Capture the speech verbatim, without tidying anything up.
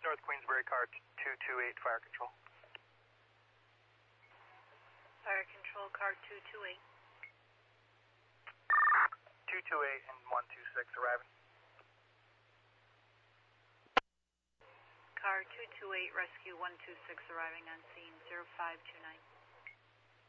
North Queensbury, car two two eight, fire control. Fire control, car two two eight. two two eight and one two six arriving. Car two two eight, rescue one two six arriving on scene, zero five two nine.